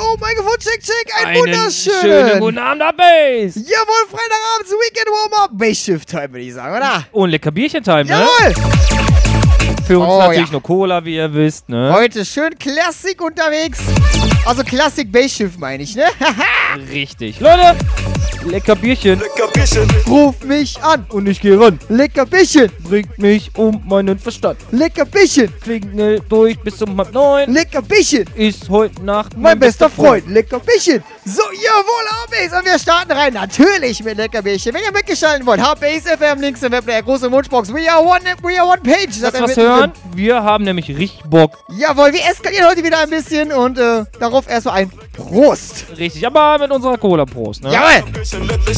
Oh, Mikrofon, check, ein Einen wunderschönen. schönen guten Abend, Bass. Jawohl, Freitagabends Weekend Warm-Up. Bass-Shift-Time, würde ich sagen, oder? Und lecker Bierchen-Time, ne? Jawohl. Für uns Oh, natürlich ja. nur Cola, wie ihr wisst, ne? Heute schön Klassik unterwegs. Also Klassik Bass-Shift meine ich, ne? Richtig. Leute, lecker Bierchen. Ruf mich an. Und ich gehe ran. Lecker Bierchen. Bringt mich um meinen Verstand. Lecker Bierchen. Klingel durch bis um 8:30. Lecker Bierchen. Ist heute Nacht Mein bester Freund, Leckerbierchen. So, jawohl, H-Base. Und wir starten rein, natürlich mit Leckerbierchen. Wenn ihr mitgeschalten wollt, H-Base FM, links im Webplayer, große Wunschbox. We are one page. Lass was hören. Wir haben nämlich richtig Bock. Jawohl, wir eskalieren heute wieder ein bisschen und darauf erstmal ein Prost. Richtig, aber mit unserer Cola-Prost, ne? Jawohl.